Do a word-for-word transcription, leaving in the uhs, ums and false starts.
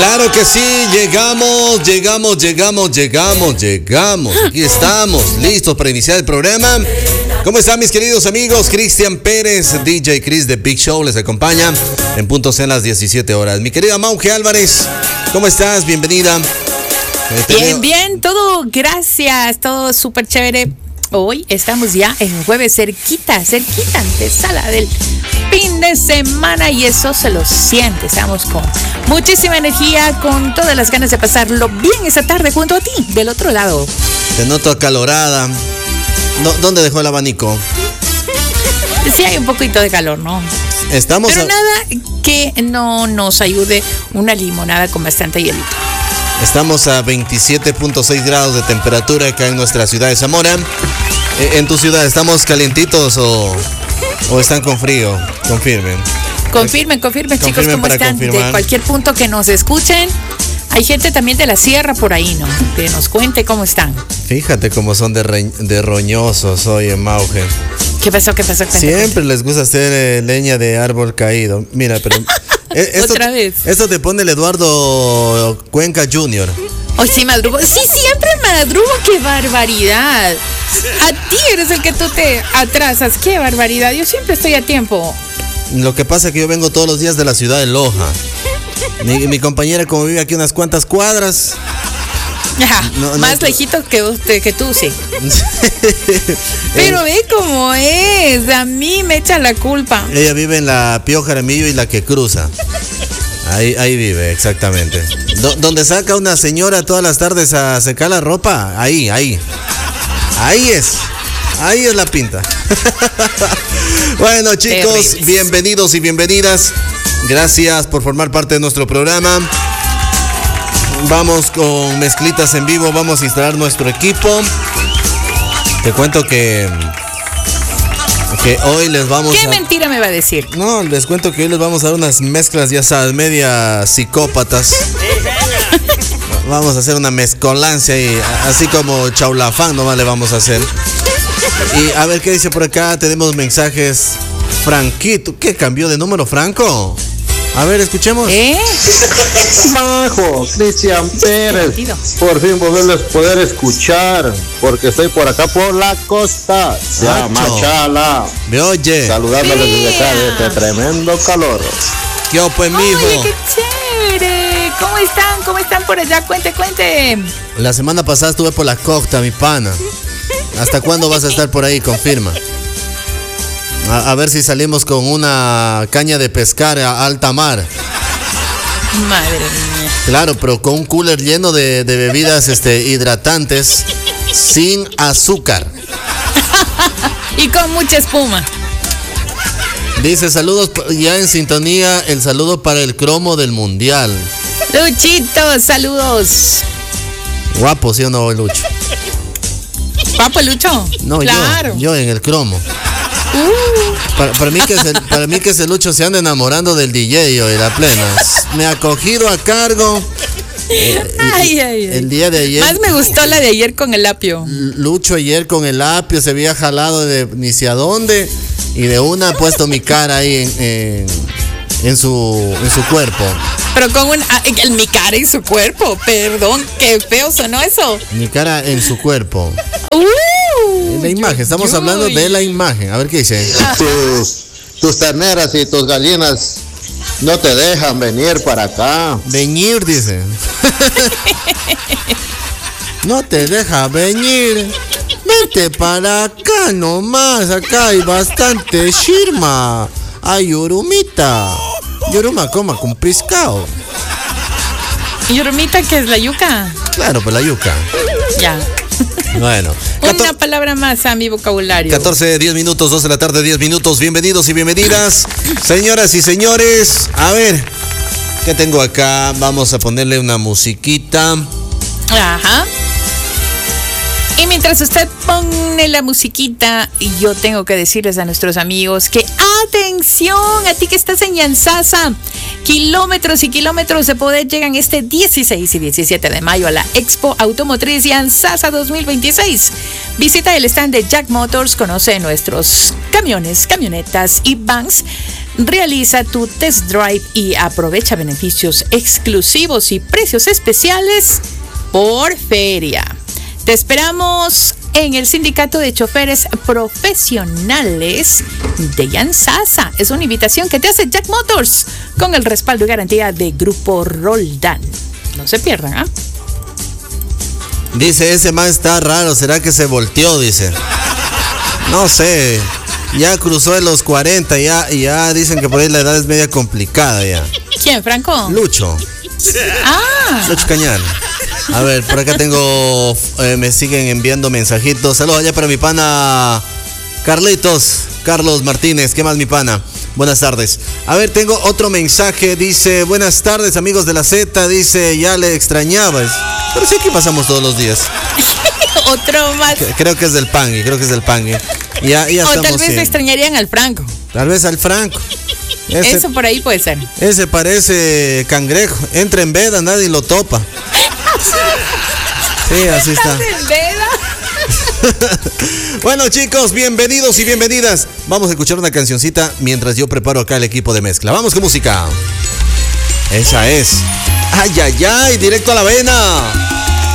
Claro que sí, llegamos, llegamos, llegamos, llegamos, llegamos. Aquí estamos, listos para iniciar el programa. ¿Cómo están mis queridos amigos? Cristian Pérez, D J Chris de Big Show, les acompaña en puntos en las diecisiete horas. Mi querida Mauge Álvarez, ¿cómo estás? Bienvenida. Bien, bien, todo, gracias, todo súper chévere. Hoy estamos ya en jueves, cerquita, cerquita, antesala del fin de semana y eso se lo siente. Estamos con muchísima energía, con todas las ganas de pasarlo bien esta tarde junto a ti, del otro lado. Te noto acalorada. ¿Dónde dejó el abanico? Sí, hay un poquito de calor, ¿no? Estamos Pero a... nada que no nos ayude una limonada con bastante hielito. Estamos a veintisiete punto seis grados de temperatura acá en nuestra ciudad de Zamora. ¿En tu ciudad estamos calientitos o, o están con frío? Confirmen. Confirmen, confirmen, chicos, Confirmen cómo están. confirmar. De cualquier punto que nos escuchen. Hay gente también de la sierra por ahí, ¿no? Que nos cuente cómo están. Fíjate cómo son de, re, de roñosos hoy en Mauge. ¿Qué pasó? ¿Qué pasó? Cuenta, Siempre cuenta. les gusta hacer eh, leña de árbol caído. Mira, pero... esto, Otra vez. Esto te pone el Eduardo Cuenca junior Hoy sí madrugo. Sí, siempre madrugo. ¡Qué barbaridad! A ti eres el que tú te atrasas. ¡Qué barbaridad! Yo siempre estoy a tiempo. Lo que pasa es que yo vengo todos los días de la ciudad de Loja. Mi, mi compañera, como vive aquí unas cuantas cuadras... Ajá, No, no, más no. lejito que, que tú, sí. Pero ve cómo es. A mí me echa la culpa. Ella vive en la Pío Jaramillo y la que cruza. Ahí, ahí vive, exactamente. Do, donde saca una señora todas las tardes a secar la ropa. Ahí, ahí. Ahí es. Ahí es la pinta. Bueno, chicos, Terribles. bienvenidos y bienvenidas. Gracias por formar parte de nuestro programa. Vamos con mezclitas en vivo, vamos a instalar nuestro equipo. Te cuento que, que hoy les vamos ¿Qué a... mentira me va a decir? No, les cuento que hoy les vamos a dar unas mezclas, ya sabes, media psicópatas. Vamos a hacer una mezcolancia y así como chaulafán nomás le vamos a hacer. Y a ver qué dice por acá, tenemos mensajes. Franquito, ¿qué cambió de número, Franco? A ver, escuchemos. ¿Eh? Majo, Cristian Pérez, por fin volverles poder escuchar, porque estoy por acá por la costa, ya Macho. Machala, Me oye. saludándoles desde acá de este tremendo calor. ¿Qué opo, pues, mijo? Oye, qué chévere. ¿Cómo están? ¿Cómo están por allá? Cuente, cuente. La semana pasada estuve por la costa, mi pana. ¿Hasta cuándo vas a estar por ahí? Confirma. A, a ver si salimos con una caña de pescar a alta mar. Madre mía. Claro, pero con un cooler lleno de, de bebidas este, hidratantes sin azúcar. Y con mucha espuma. Dice, saludos ya en sintonía, el saludo para el cromo del mundial. Luchito, saludos. Guapo, ¿sí o no, Lucho? ¿Papo Lucho? No, claro. yo, yo en el cromo. Uh. Para, para, mí que ese, para mí que ese Lucho se anda enamorando del D J hoy, la plena. Me ha cogido a cargo. Eh, Ay, ay, ay. El día de ayer. Más me gustó la de ayer con el apio. Lucho ayer con el apio se había jalado de ni sé a dónde y de una ha puesto mi cara ahí en, en, en, su, en su cuerpo. Pero con un, ah, en mi cara y su cuerpo. Perdón, qué feo sonó eso. Mi cara en su cuerpo. Uh, La imagen, estamos uy, hablando uy. de la imagen. A ver qué dice. Tus, tus terneras y tus gallinas no te dejan venir para acá. Venir, dice. No te deja venir. Vente para acá nomás. Acá hay bastante shirma. Hay yurumita. Yuruma coma con pescado. ¿Y Yormita qué es la yuca? Claro, pues la yuca. Ya. Bueno. Una palabra más a mi vocabulario. catorce, diez minutos, dos de la tarde, diez minutos. Bienvenidos y bienvenidas. Señoras y señores, a ver, ¿qué tengo acá? Vamos a ponerle una musiquita. Ajá. Y mientras usted pone la musiquita, yo tengo que decirles a nuestros amigos que atención, a ti que estás en Yanzasa, kilómetros y kilómetros de poder llegan este dieciséis y diecisiete de mayo a la Expo Automotriz Yanzasa dos mil veintiséis. Visita el stand de Jack Motors, conoce nuestros camiones, camionetas y vans Realiza tu test drive y aprovecha beneficios exclusivos y precios especiales por feria. Te esperamos en el Sindicato de Choferes Profesionales de Yansasa. Es una invitación que te hace Jack Motors con el respaldo y garantía de Grupo Roldán. No se pierdan, ¿ah? ¿eh? Dice, ese man está raro, ¿será que se volteó? Dice. No sé, ya cruzó de los cuarenta, ya, ya dicen que por ahí la edad es media complicada ya. ¿Quién, Franco? Lucho. Ah. Lucho Cañán. A ver, por acá tengo, eh, me siguen enviando mensajitos. Saludos allá para mi pana Carlitos, Carlos Martínez. ¿Qué más, mi pana? Buenas tardes. A ver, tengo otro mensaje. Dice, buenas tardes, amigos de la Z. Dice, ya le extrañabas. Pero sí, aquí pasamos todos los días. Otro más. Creo que es del Pangui, creo que es del Pangui. Ya, ya o estamos, tal vez sí. extrañarían al Franco. Tal vez al Franco. Ese, Eso por ahí puede ser. Ese parece cangrejo. Entra en veda, nadie lo topa. Sí, así está. ¿Estás en veda? Bueno, chicos, bienvenidos y bienvenidas. Vamos a escuchar una cancioncita mientras yo preparo acá el equipo de mezcla. Vamos con música. Esa es. Ay, ay, ay, directo a la vena.